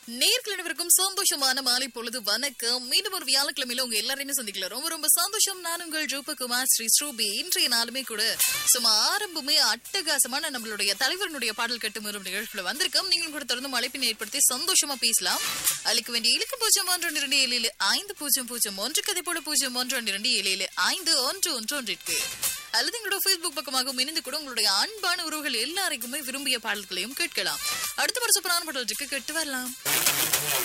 நேர்கிழவருக்கும் சந்தோஷமான மாலை பொழுது வணக்கம். மீண்டும் ஒரு வியாழக்கிழமையில உங்க எல்லாரையும் சந்திக்கல ரொம்ப ரொம்ப சந்தோஷம். நான் உங்கள் ரூபகுமார் ஸ்ரீ ஸ்ரூபி. இன்றைய நாளுமே கூட சும்மா ஆரம்பமே அட்டகாசமான நம்மளுடைய தலைவர்களுடைய பாடல் கட்டு வரும் நிகழ்ச்சிகளை வந்திருக்கோம். நீங்களும் கூட தொடர்ந்து அழைப்பினை ஏற்படுத்தி சந்தோஷமா பேசலாம். அளிக்க வேண்டிய இலக்கு 0112275001 கதை போல 0112275511 அல்லது எங்களோட Facebook பக்கமாக இணைந்து கூட உங்களுடைய அன்பான உறவுகள் எல்லாருக்குமே விரும்பிய பாடல்களையும் கேட்கலாம். அடுத்த ஒரு சூப்பரான பாடலுக்கு கேட்டு வரலாம்.